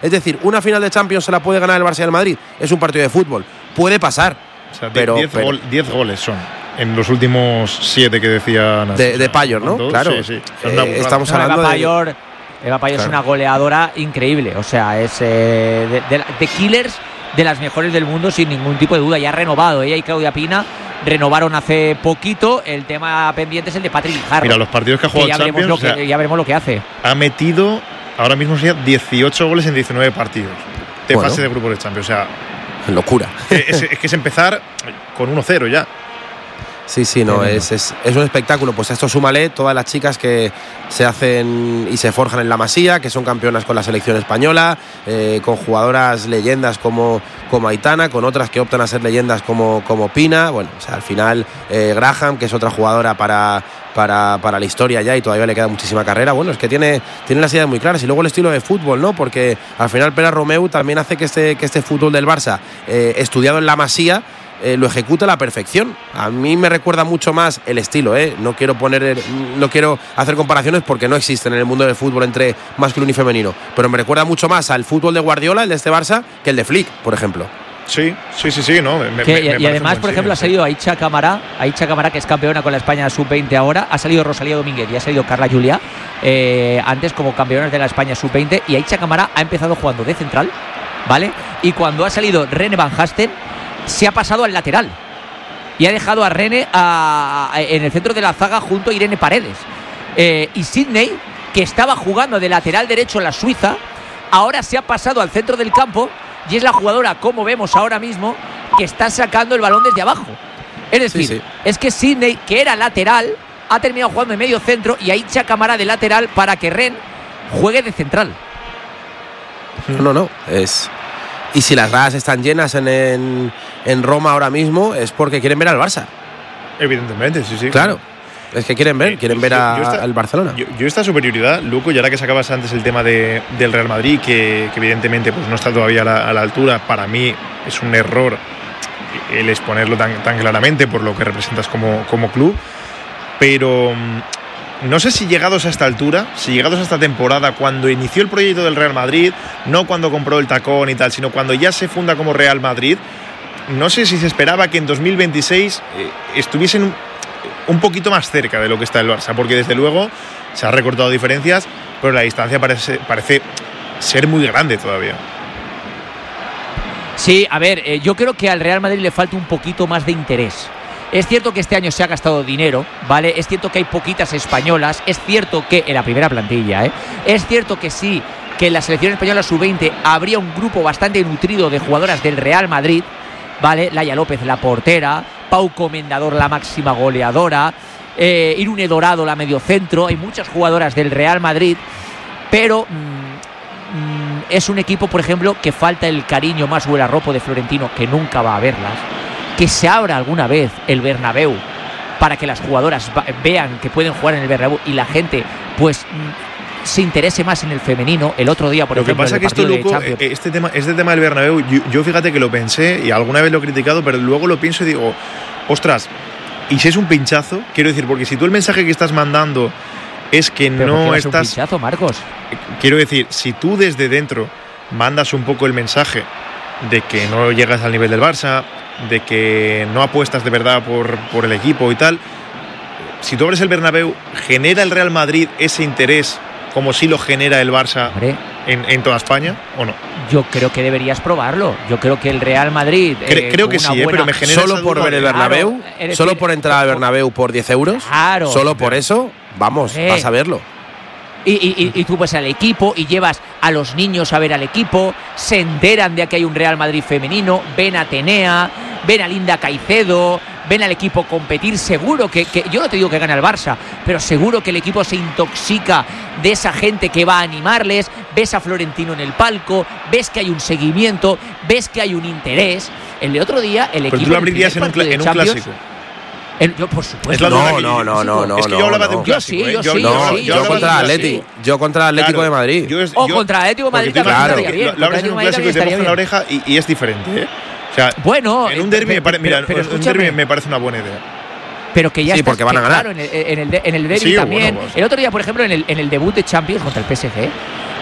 Es decir, una final de Champions se la puede ganar el Barça y el Madrid. Es un partido de fútbol. Puede pasar. O sea, 10 goles son en los últimos 7 que decía de Payor, ¿no? Claro. Sí. Estamos hablando Eva Payor es una goleadora increíble. O sea, es de killers, de las mejores del mundo sin ningún tipo de duda. Ya ha renovado. Ella y Claudia Pina renovaron hace poquito. El tema pendiente es el de Patrick Guijarro. Mira, los partidos que ha jugado Champions, ya veremos lo que hace. Ha metido ahora mismo 18 goles en 19 partidos de fase de grupos de Champions. O sea, locura. Es que es empezar con 1-0 ya. Sí, no, es un espectáculo. Pues a esto súmale todas las chicas que se hacen y se forjan en la Masía, que son campeonas con la selección española, con jugadoras leyendas como Aitana, con otras que optan a ser leyendas como Pina. Bueno, o sea, al final Graham, que es otra jugadora para la historia ya y todavía le queda muchísima carrera. Bueno, es que tiene las ideas muy claras. Y luego el estilo de fútbol, ¿no? Porque al final Pere Romeu también hace que este fútbol del Barça, estudiado en la Masía, lo ejecuta a la perfección. A mí me recuerda mucho más el estilo, no quiero hacer comparaciones porque no existen en el mundo del fútbol entre masculino y femenino, pero me recuerda mucho más al fútbol de Guardiola, el de este Barça, que el de Flick, por ejemplo. Sí, ¿no? Y además, por ejemplo, ha salido Aicha Camará, que es campeona con la España Sub-20 ahora, ha salido Rosalía Domínguez y ha salido Carla Juliá, antes como campeonas de la España Sub-20, y Aicha Camará ha empezado jugando de central, ¿vale? Y cuando ha salido Rene Van Hasten, se ha pasado al lateral y ha dejado a Rene en el centro de la zaga junto a Irene Paredes. Y Sidney, que estaba jugando de lateral derecho en la Suiza, ahora se ha pasado al centro del campo y es la jugadora, como vemos ahora mismo, que está sacando el balón desde abajo. Es decir, es que Sidney, que era lateral, ha terminado jugando en medio centro y Aicha Camará de lateral para que Ren juegue de central. No, y si las gradas están llenas en Roma ahora mismo es porque quieren ver al Barça. Evidentemente, sí. Claro, es que quieren ver al Barcelona. Yo esta superioridad, Luco, y ahora que sacabas antes el tema del Real Madrid, que evidentemente pues no está todavía a la altura, para mí es un error el exponerlo tan claramente por lo que representas como club, pero no sé si llegados a esta altura, si llegados a esta temporada, cuando inició el proyecto del Real Madrid, no cuando compró el tacón y tal, sino cuando ya se funda como Real Madrid, no sé si se esperaba que en 2026 estuviesen un poquito más cerca de lo que está el Barça, porque desde luego se han recortado diferencias, pero la distancia parece ser muy grande todavía. Sí, a ver, yo creo que al Real Madrid le falta un poquito más de interés. Es cierto que este año se ha gastado dinero, ¿vale? Es cierto que hay poquitas españolas, es cierto que en la primera plantilla, es cierto que sí, que en la selección española sub-20 habría un grupo bastante nutrido de jugadoras del Real Madrid, ¿vale? Laia López, la portera, Pau Comendador, la máxima goleadora, Irune Dorado, la mediocentro, hay muchas jugadoras del Real Madrid, pero es un equipo, por ejemplo, que falta el cariño más o el arropo de Florentino, que nunca va a verlas. Que se abra alguna vez el Bernabéu para que las jugadoras vean que pueden jugar en el Bernabéu y la gente pues se interese más en el femenino. El otro día, por ejemplo, lo que pasa es que esto, Luco, este tema del Bernabéu, yo fíjate que lo pensé y alguna vez lo he criticado, pero luego lo pienso y digo, ostras, y si es un pinchazo, quiero decir, porque si tú el mensaje que estás mandando es que no estás... un pinchazo, Marcos. Quiero decir, si tú desde dentro mandas un poco el mensaje de que no llegas al nivel del Barça, de que no apuestas de verdad por el equipo y tal, si tú abres el Bernabéu, ¿genera el Real Madrid ese interés como si lo genera el Barça en toda España o no? Yo creo que deberías probarlo. Yo creo que el Real Madrid... creo que sí, pero me genera... Solo por ver el Bernabéu, solo por entrar al Bernabéu por 10 euros, solo por eso, vamos, vas a verlo. Y tú vas al equipo y llevas a los niños a ver al equipo, se enteran de que hay un Real Madrid femenino, ven a Atenea, ven a Linda Caicedo, ven al equipo competir. Seguro que yo no te digo que gane el Barça, pero seguro que el equipo se intoxica de esa gente que va a animarles. Ves a Florentino en el palco, ves que hay un seguimiento, ves que hay un interés. El de otro día el equipo... Pero tú lo abrirías en un clásico. Yo, por supuesto. No. Es que yo hablaba de un clásico. Yo contra el Atleti. Yo contra el Atlético de Madrid. Contra el Atlético de Madrid también estaría bien. Lo abres en un clásico y te mojan la oreja y es diferente, O sea, bueno, en un derbi me parece una buena idea. Pero que ya sí, porque van a ganar. Claro, en el derbi también. Bueno, pues. El otro día, por ejemplo, en el debut de Champions contra el PSG,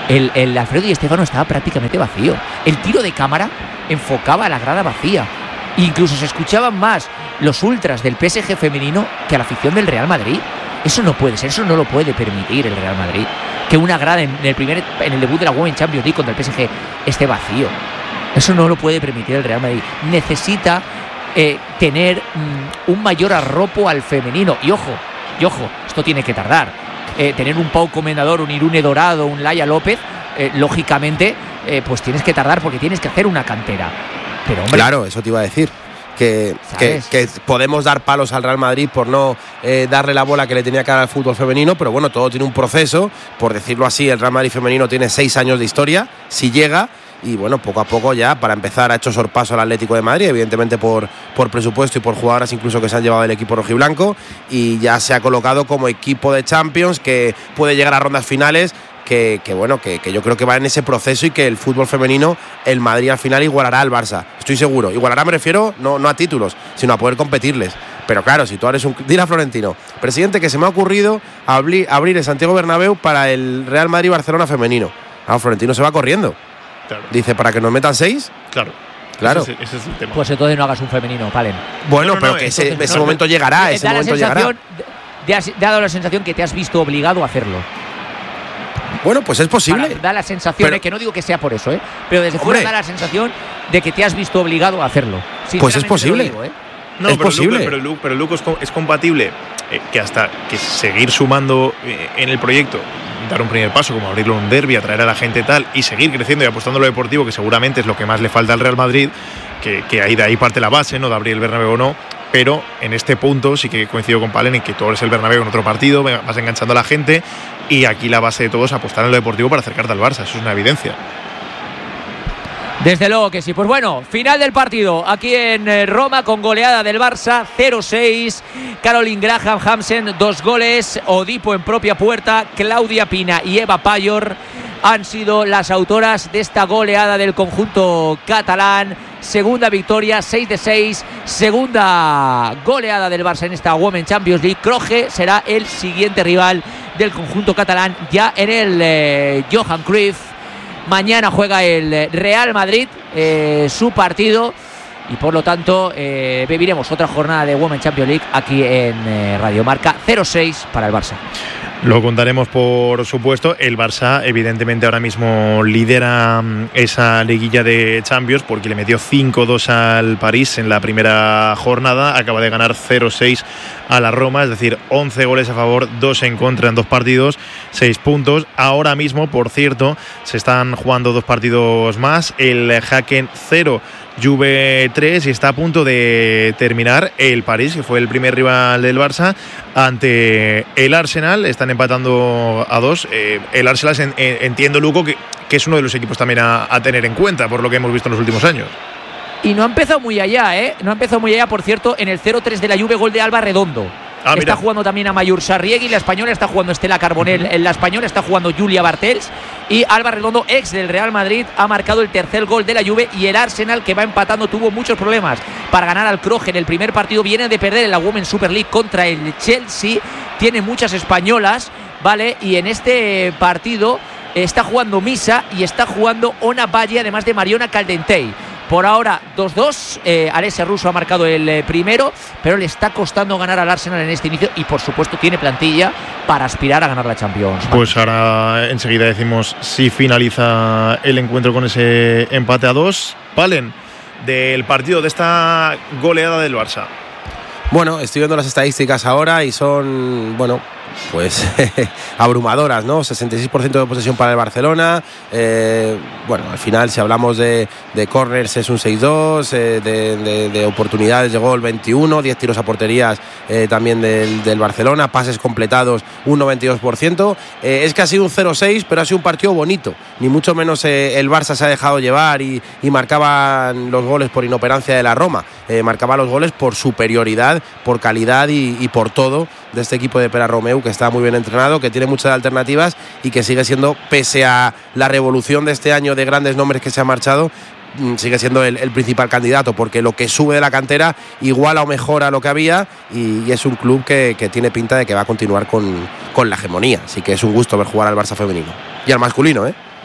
el Alfredo Di Stéfano estaba prácticamente vacío. El tiro de cámara enfocaba a la grada vacía. Incluso se escuchaban más los ultras del PSG femenino que a la afición del Real Madrid. Eso no puede ser, eso no lo puede permitir el Real Madrid. Que una grada en el debut de la Women's Champions League contra el PSG esté vacío. Eso no lo puede permitir el Real Madrid. Necesita tener un mayor arropo al femenino. Y ojo, esto tiene que tardar. Tener un Pau Comendador, un Irune Dorado, un Laia López, lógicamente, pues tienes que tardar porque tienes que hacer una cantera. Pero, hombre, claro, eso te iba a decir. Que podemos dar palos al Real Madrid por no darle la bola que le tenía que dar al fútbol femenino, pero bueno, todo tiene un proceso, por decirlo así. El Real Madrid femenino tiene 6 años de historia, si llega, y bueno, poco a poco ya, para empezar, ha hecho sorpaso al Atlético de Madrid, evidentemente por presupuesto y por jugadoras incluso que se han llevado del equipo rojiblanco, y ya se ha colocado como equipo de Champions que puede llegar a rondas finales. Que yo creo que va en ese proceso y que el fútbol femenino, el Madrid al final igualará al Barça, estoy seguro. Igualará, me refiero, no a títulos, sino a poder competirles. Pero claro, si tú eres dile a Florentino, presidente, que se me ha ocurrido abrir el Santiago Bernabéu para el Real Madrid-Barcelona femenino. Florentino se va corriendo. Claro. Dice, ¿para que nos metan 6? Claro. Ese es el tema. Pues entonces no hagas un femenino, Palen. Bueno, pero que ese momento llegará, ese momento llegará. Te ha dado la sensación que te has visto obligado a hacerlo. Bueno, pues es posible. Da la sensación, que no digo que sea por eso, pero desde fuera da la sensación de que te has visto obligado a hacerlo. Pues es posible. Digo, es posible. Pero Luco, es compatible que hasta que seguir sumando en el proyecto, dar un primer paso, como abrirlo un derbi, atraer a la gente tal, y seguir creciendo y apostando en lo deportivo, que seguramente es lo que más le falta al Real Madrid, que ahí de ahí parte la base, ¿no? De abrir el Bernabéu o no. Pero en este punto sí que coincido con Palen en que tú eres el Bernabéu en otro partido, vas enganchando a la gente, y aquí la base de todo es apostar en lo deportivo para acercarte al Barça, eso es una evidencia. Desde luego que sí. Pues bueno, final del partido aquí en Roma con goleada del Barça 0-6. Caroline Graham Hansen 2 goles, Odipo en propia puerta, Claudia Pina y Eva Payor han sido las autoras de esta goleada del conjunto catalán. Segunda victoria, 6-6, segunda goleada del Barça en esta Women's Champions League. Kroge será el siguiente rival del conjunto catalán ya en el Johan Cruyff. Mañana juega el Real Madrid su partido y por lo tanto viviremos otra jornada de Women's Champions League aquí en Radio Marca. 0-6 para el Barça. Lo contaremos, por supuesto. El Barça evidentemente ahora mismo lidera esa liguilla de Champions porque le metió 5-2 al París en la primera jornada. Acaba de ganar 0-6 a la Roma, es decir, 11 goles a favor, 2 en contra en 2 partidos, 6 puntos. Ahora mismo, por cierto, se están jugando 2 partidos más. El Haken 0, Juve 3, y está a punto de terminar el París, que fue el primer rival del Barça, ante el Arsenal. Están empatando a 2. El Arsenal, entiendo, Luco, que es uno de los equipos también a tener en cuenta por lo que hemos visto en los últimos años. Y no ha empezado muy allá, No ha empezado muy allá, por cierto, en el 0-3 de la Juve, gol de Alba Redondo. Está jugando también a Mayur Sarriegui, la española está jugando Estela Carbonell, en la española está jugando Julia Bartels, y Alba Redondo, ex del Real Madrid, ha marcado el tercer gol de la Juve. Y el Arsenal, que va empatando, tuvo muchos problemas para ganar al Kroge en el primer partido, viene de perder en la Women's Super League contra el Chelsea, tiene muchas españolas, ¿vale? Y en este partido está jugando Misa y está jugando Ona Valle, además de Mariona Caldentey. Por ahora 2-2, Alessia Russo ha marcado el primero, pero le está costando ganar al Arsenal en este inicio y por supuesto tiene plantilla para aspirar a ganar la Champions. Pues ahora enseguida decimos si finaliza el encuentro con ese empate a 2. Palen, del partido, de esta goleada del Barça. Bueno, estoy viendo las estadísticas ahora y son, pues abrumadoras, ¿no? 66% de posesión para el Barcelona. Al final, si hablamos de córners, es un 6-2, de oportunidades de gol 21, 10 tiros a porterías también del Barcelona, pases completados un 92%. Es que ha sido un 0-6, pero ha sido un partido bonito. Ni mucho menos el Barça se ha dejado llevar y marcaban los goles por inoperancia de la Roma. Marcaba los goles por superioridad, por calidad y por todo de este equipo de Pere Romeu, que está muy bien entrenado, que tiene muchas alternativas y que sigue siendo, pese a la revolución de este año de grandes nombres que se han marchado, sigue siendo el principal candidato, porque lo que sube de la cantera iguala o mejora lo que había, y es un club que tiene pinta de que va a continuar con la hegemonía. Así que es un gusto ver jugar al Barça femenino y al masculino,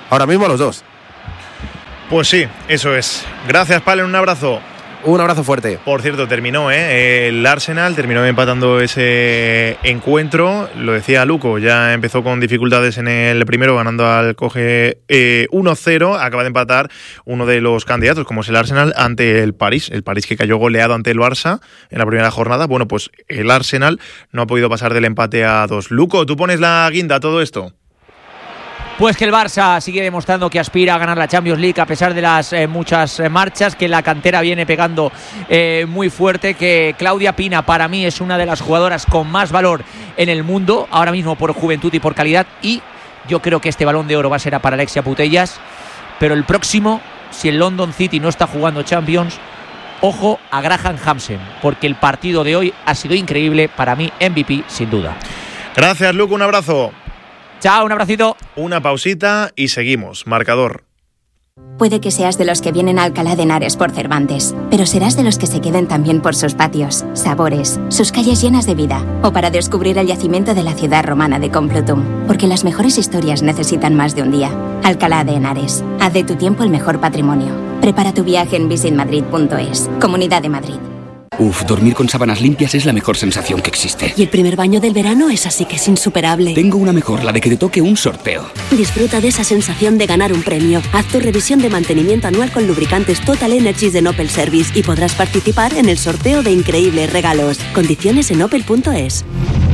Ahora mismo los dos. Pues sí, eso es. Gracias, Palen, un abrazo. Un abrazo fuerte. Por cierto, terminó el Arsenal, terminó empatando ese encuentro. Lo decía Luco, ya empezó con dificultades en el primero, ganando al Coge 1-0. Acaba de empatar uno de los candidatos, como es el Arsenal, ante el París. El París que cayó goleado ante el Barça en la primera jornada. Bueno, pues el Arsenal no ha podido pasar del empate a 2. Luco, ¿tú pones la guinda a todo esto? Pues que el Barça sigue demostrando que aspira a ganar la Champions League a pesar de las muchas marchas, que la cantera viene pegando muy fuerte, que Claudia Pina para mí es una de las jugadoras con más valor en el mundo, ahora mismo por juventud y por calidad, y yo creo que este Balón de Oro va a ser para Alexia Putellas, pero el próximo, si el London City no está jugando Champions, ojo a Graham Hansen, porque el partido de hoy ha sido increíble, para mí MVP sin duda. Gracias, Luco, un abrazo. Chao, un abracito. Una pausita y seguimos. Marcador. Puede que seas de los que vienen a Alcalá de Henares por Cervantes, pero serás de los que se queden también por sus patios, sabores, sus calles llenas de vida, o para descubrir el yacimiento de la ciudad romana de Complutum, porque las mejores historias necesitan más de un día. Alcalá de Henares. Haz de tu tiempo el mejor patrimonio. Prepara tu viaje en visitmadrid.es. Comunidad de Madrid. Dormir con sábanas limpias es la mejor sensación que existe. Y el primer baño del verano es así que es insuperable. Tengo una mejor, la de que te toque un sorteo. Disfruta de esa sensación de ganar un premio. Haz tu revisión de mantenimiento anual con lubricantes Total Energies de Opel Service y podrás participar en el sorteo de increíbles regalos. Condiciones en opel.es.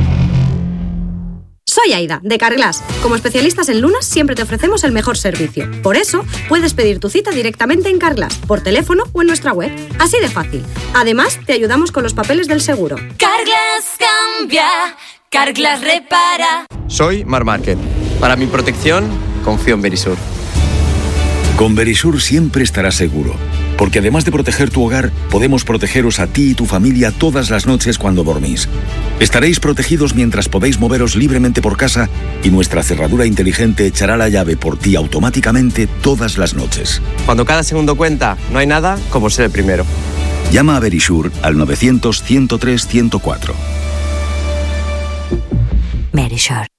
Soy Aida, de Carglass. Como especialistas en lunas, siempre te ofrecemos el mejor servicio. Por eso, puedes pedir tu cita directamente en Carglass, por teléfono o en nuestra web. Así de fácil. Además, te ayudamos con los papeles del seguro. Carglass cambia, Carglass repara. Soy Marc Márquez. Para mi protección, confío en Verisur. Con Verisur siempre estarás seguro, porque además de proteger tu hogar, podemos protegeros a ti y tu familia todas las noches cuando dormís. Estaréis protegidos mientras podéis moveros libremente por casa y nuestra cerradura inteligente echará la llave por ti automáticamente todas las noches. Cuando cada segundo cuenta, no hay nada como ser el primero. Llama a Verisur al 900 103 104. Verisur.